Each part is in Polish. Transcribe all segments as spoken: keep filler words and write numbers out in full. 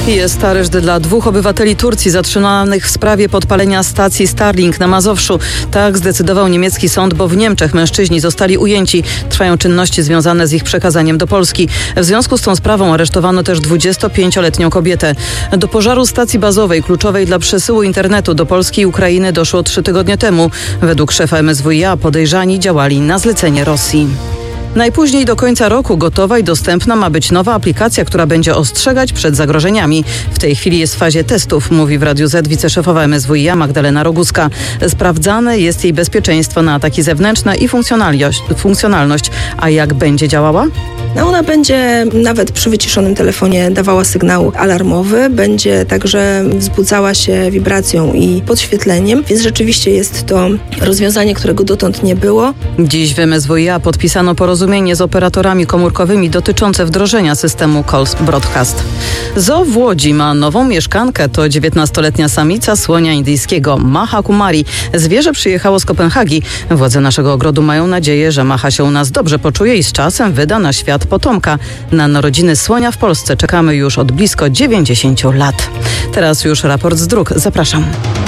Jest areszt dla dwóch obywateli Turcji zatrzymanych w sprawie podpalenia stacji Starlink na Mazowszu. Tak zdecydował niemiecki sąd, bo w Niemczech mężczyźni zostali ujęci. Trwają czynności związane z ich przekazaniem do Polski. W związku z tą sprawą aresztowano też dwudziestopięcioletnią kobietę. Do pożaru stacji bazowej kluczowej dla przesyłu internetu do Polski i Ukrainy doszło trzy tygodnie temu. Według szefa M S W i A podejrzani działali na zlecenie Rosji. Najpóźniej do końca roku gotowa i dostępna ma być nowa aplikacja, która będzie ostrzegać przed zagrożeniami. W tej chwili jest w fazie testów, mówi w Radiu Z wiceszefowa M S W i A Magdalena Roguska. Sprawdzane jest jej bezpieczeństwo na ataki zewnętrzne i funkcjonalność. funkcjonalność. A jak będzie działała? No ona będzie nawet przy wyciszonym telefonie dawała sygnał alarmowy, będzie także wzbudzała się wibracją i podświetleniem, więc rzeczywiście jest to rozwiązanie, którego dotąd nie było. Dziś w M S W i A podpisano porozumienie z operatorami komórkowymi dotyczące wdrożenia systemu Calls Broadcast. Zoo w Łodzi ma nową mieszkankę. To dziewiętnastoletnia samica słonia indyjskiego Maha Kumari. Zwierzę przyjechało z Kopenhagi. Władze naszego ogrodu mają nadzieję, że Maha się u nas dobrze poczuje i z czasem wyda na świat potomka. Na narodziny słonia w Polsce czekamy już od blisko dziewięćdziesięciu lat. Teraz już raport z dróg. Zapraszam.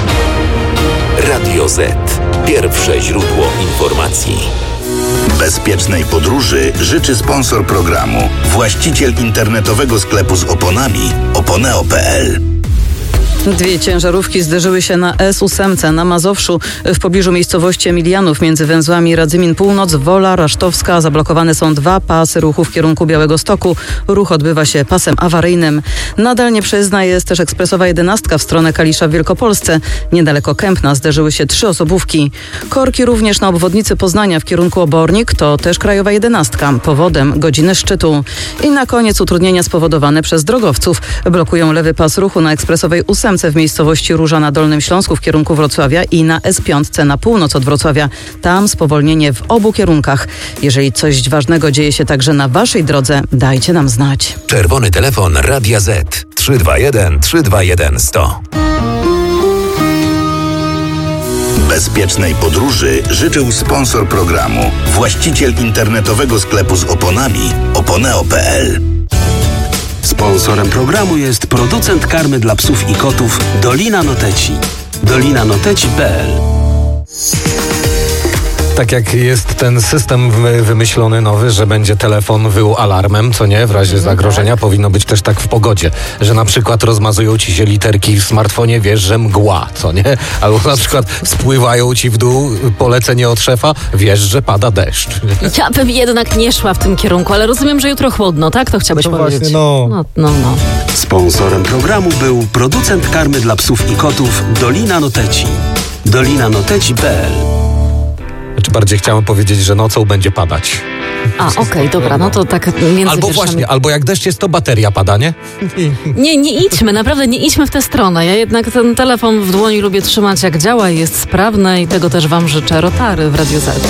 Radio Z. Pierwsze źródło informacji. Bezpiecznej podróży życzy sponsor programu, właściciel internetowego sklepu z oponami oponeo kropka p l. Dwie ciężarówki zderzyły się na S osiem na Mazowszu w pobliżu miejscowości Emilianów między węzłami Radzymin Północ, Wola, Rasztowska. Zablokowane są dwa pasy ruchu w kierunku Białegostoku. Ruch odbywa się pasem awaryjnym. Nadal nieprzejezdna jest też ekspresowa jedenastka w stronę Kalisza w Wielkopolsce. Niedaleko Kępna zderzyły się trzy osobówki. Korki również na obwodnicy Poznania w kierunku Obornik, to też krajowa jedenastka. Powodem godziny szczytu. I na koniec utrudnienia spowodowane przez drogowców. Blokują lewy pas ruchu na ekspresowej ósemce w miejscowości Róża na Dolnym Śląsku w kierunku Wrocławia i na S pięć na północ od Wrocławia. Tam spowolnienie w obu kierunkach. Jeżeli coś ważnego dzieje się także na waszej drodze, dajcie nam znać. Czerwony telefon Radia Z trzy dwa jeden trzy dwa jeden sto. Bezpiecznej podróży życzył sponsor programu, właściciel internetowego sklepu z oponami oponeo kropka p l. Sponsorem programu jest producent karmy dla psów i kotów Dolina Noteci. dolina noteci kropka p l. Tak jak jest ten system wymyślony nowy, że będzie telefon wył alarmem, co nie, w razie zagrożenia, powinno być też tak w pogodzie, że na przykład rozmazują ci się literki w smartfonie, wiesz, że mgła, co nie? Albo na przykład spływają ci w dół polecenie od szefa, wiesz, że pada deszcz. Ja bym jednak nie szła w tym kierunku, ale rozumiem, że jutro chłodno, tak? To chciałbyś no powiedzieć. Właśnie, no. No, no, no. Sponsorem programu był producent karmy dla psów i kotów Dolina Noteci. dolina noteci kropka p l. Czy bardziej chciałem powiedzieć, że nocą będzie padać. A, okej, okay, dobra, no to tak między Albo wierszami. właśnie, albo jak deszcz jest, to bateria pada, nie? Nie, nie idźmy, naprawdę nie idźmy w tę stronę. Ja jednak ten telefon w dłoni lubię trzymać jak działa i jest sprawny i tego też wam życzę. Rotary w Radiu Z.